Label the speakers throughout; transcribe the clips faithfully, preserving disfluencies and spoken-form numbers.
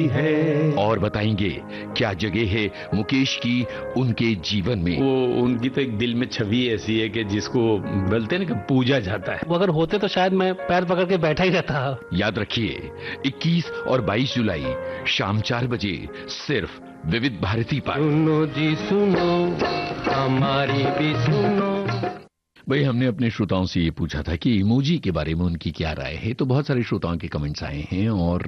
Speaker 1: है।
Speaker 2: और बताएंगे क्या जगह है मुकेश की उनके जीवन में।
Speaker 1: वो उनकी तो एक दिल में छवि ऐसी है कि जिसको बोलते हैं ना कि पूजा जाता है।
Speaker 3: वो अगर होते तो शायद मैं पैर पकड़ के बैठा ही रहता।
Speaker 2: याद रखिए इक्कीस और बाईस जुलाई शाम चार बजे सिर्फ विविध भारती पर।
Speaker 4: सुनो जी सुनो हमारी भी सुनो।
Speaker 2: भाई हमने अपने श्रोताओं से ये पूछा था कि इमोजी के बारे में उनकी क्या राय है, तो बहुत सारे श्रोताओं के कमेंट्स आए हैं और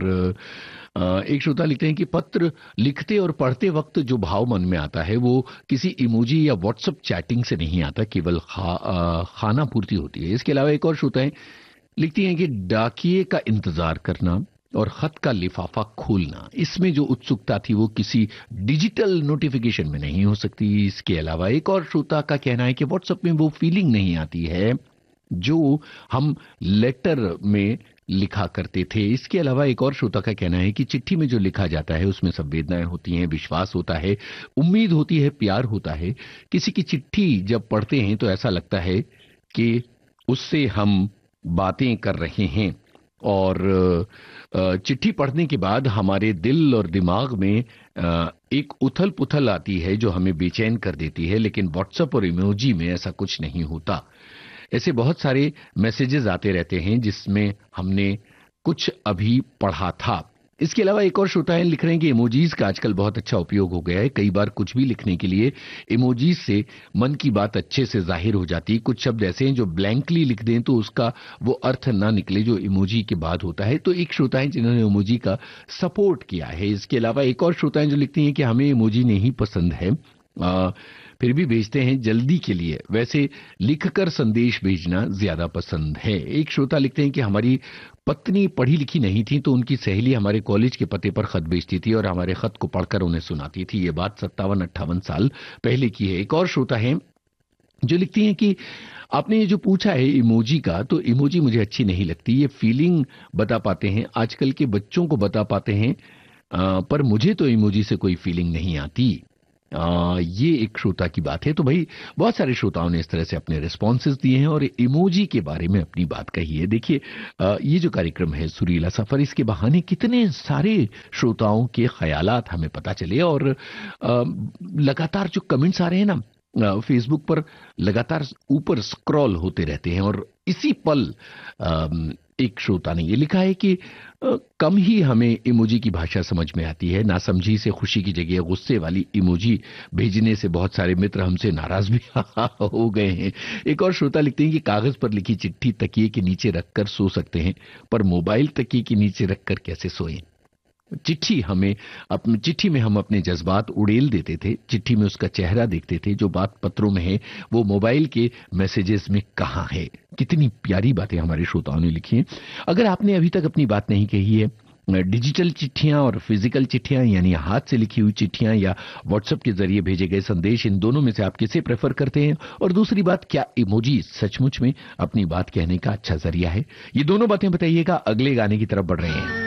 Speaker 2: एक श्रोता लिखते हैं कि पत्र लिखते और पढ़ते वक्त जो भाव मन में आता है वो किसी इमोजी या व्हाट्सएप चैटिंग से नहीं आता, केवल खा, खाना पूर्ति होती है। इसके अलावा एक और श्रोता है लिखती हैं कि डाकिए का इंतजार करना और खत का लिफाफा खोलना, इसमें जो उत्सुकता थी वो किसी डिजिटल नोटिफिकेशन में नहीं हो सकती। इसके अलावा एक और श्रोता का कहना है कि व्हाट्सएप में वो फीलिंग नहीं आती है जो हम लेटर में लिखा करते थे। इसके अलावा एक और श्रोता का कहना है कि चिट्ठी में जो लिखा जाता है उसमें संवेदनाएं होती हैं, विश्वास होता है, उम्मीद होती है, प्यार होता है। किसी की चिट्ठी जब पढ़ते हैं तो ऐसा लगता है कि उससे हम बातें कर रहे हैं और चिट्ठी पढ़ने के बाद हमारे दिल और दिमाग में एक उथल पुथल आती है जो हमें बेचैन कर देती है, लेकिन व्हाट्सएप और इमोजी में ऐसा कुछ नहीं होता। ऐसे बहुत सारे मैसेजेस आते रहते हैं जिसमें हमने कुछ अभी पढ़ा था। इसके अलावा एक और श्रोता है लिख रहे हैं कि इमोजीज का आजकल बहुत अच्छा उपयोग हो गया है। कई बार कुछ भी लिखने के लिए इमोजीज से मन की बात अच्छे से जाहिर हो जाती है। कुछ शब्द ऐसे हैं जो ब्लैंकली लिख दें तो उसका वो अर्थ ना निकले जो इमोजी के बाद होता है। तो एक श्रोता है जिन्होंने इमोजी का सपोर्ट किया है। इसके अलावा एक और श्रोता है जो लिखती हैं कि हमें इमोजी नहीं पसंद है, आ, फिर भी भेजते हैं जल्दी के लिए, वैसे लिखकर संदेश भेजना ज्यादा पसंद है। एक श्रोता लिखते हैं कि हमारी पत्नी पढ़ी लिखी नहीं थी तो उनकी सहेली हमारे कॉलेज के पते पर खत भेजती थी और हमारे खत को पढ़कर उन्हें सुनाती थी। ये बात सत्तावन अट्ठावन साल पहले की है। एक और श्रोता है जो लिखती हैं कि आपने ये जो पूछा है इमोजी का, तो इमोजी मुझे अच्छी नहीं लगती। ये फीलिंग बता पाते हैं, आजकल के बच्चों को बता पाते हैं, आ, पर मुझे तो इमोजी से कोई फीलिंग नहीं आती। आ, ये एक श्रोता की बात है। तो भाई बहुत सारे श्रोताओं ने इस तरह से अपने रिस्पॉन्सेज दिए हैं और इमोजी के बारे में अपनी बात कही है। देखिए ये जो कार्यक्रम है सुरीला सफर, इसके बहाने कितने सारे श्रोताओं के ख्यालात हमें पता चले और आ, लगातार जो कमेंट्स आ रहे हैं ना फेसबुक पर लगातार ऊपर स्क्रॉल होते रहते हैं। और इसी पल आ, एक श्रोता ने ये लिखा है कि आ, कम ही हमें इमोजी की भाषा समझ में आती है। नासमझी से खुशी की जगह गुस्से वाली इमोजी भेजने से बहुत सारे मित्र हमसे नाराज भी हो गए हैं। एक और श्रोता लिखते हैं कि कागज पर लिखी चिट्ठी तकिए के नीचे रखकर सो सकते हैं, पर मोबाइल तकिए के नीचे रखकर कैसे सोएं। चिट्ठी हमें अपनी चिट्ठी में हम अपने जज्बात उड़ेल देते थे, चिट्ठी में उसका चेहरा देखते थे। जो बात पत्रों में है वो मोबाइल के मैसेजेस में कहाँ है। कितनी प्यारी बातें हमारे श्रोताओं ने लिखी हैं। अगर आपने अभी तक अपनी बात नहीं कही है, डिजिटल चिट्ठियां और फिजिकल चिट्ठियां यानी हाथ से लिखी हुई चिट्ठियां या व्हाट्सएप के जरिए भेजे गए संदेश, इन दोनों में से आप किसे प्रेफर करते हैं। और दूसरी बात, क्या इमोजी सचमुच में अपनी बात कहने का अच्छा जरिया है। ये दोनों बातें बताइएगा। अगले गाने की तरफ बढ़ रहे हैं।